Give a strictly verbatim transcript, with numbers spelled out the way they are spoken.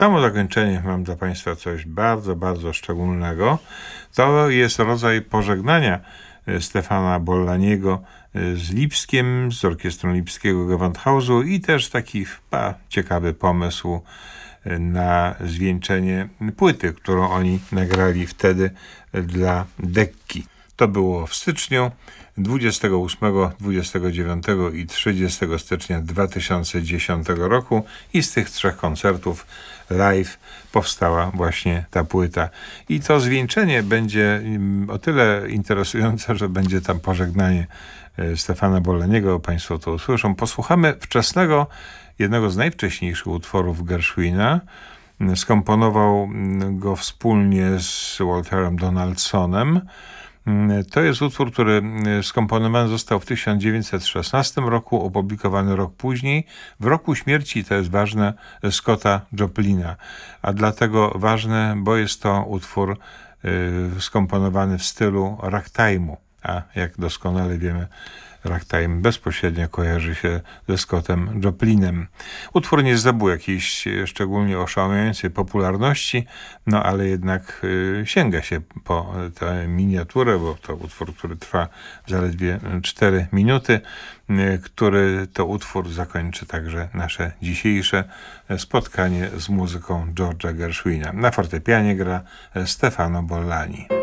Samo zakończenie mam dla Państwa coś bardzo, bardzo szczególnego. To jest rodzaj pożegnania Stefana Bollaniego z Lipskiem, z Orkiestrą Lipskiego Gewandhausu i też taki chyba ciekawy pomysł na zwieńczenie płyty, którą oni nagrali wtedy dla Decci. To było w styczniu, dwudziestego ósmego, dwudziestego dziewiątego i trzydziestego stycznia dwa tysiące dziesiątego roku i z tych trzech koncertów live powstała właśnie ta płyta. I to zwieńczenie będzie o tyle interesujące, że będzie tam pożegnanie Stefana Bollaniego, Państwo to usłyszą. Posłuchamy wczesnego, jednego z najwcześniejszych utworów Gershwina. Skomponował go wspólnie z Walterem Donaldsonem. To jest utwór, który skomponowany został w tysiąc dziewięćset szesnastym roku, opublikowany rok później. W roku śmierci, to jest ważne, Scotta Joplina. A dlatego ważne, bo jest to utwór y, skomponowany w stylu ragtime'u. A jak doskonale wiemy, ragtime bezpośrednio kojarzy się ze Scottem Joplinem. Utwór nie zdobył jakiejś szczególnie oszałamiającej popularności, no ale jednak y, sięga się po tę miniaturę, bo to utwór, który trwa zaledwie cztery minuty, y, który to utwór zakończy także nasze dzisiejsze spotkanie z muzyką George'a Gershwina. Na fortepianie gra Stefano Bollani.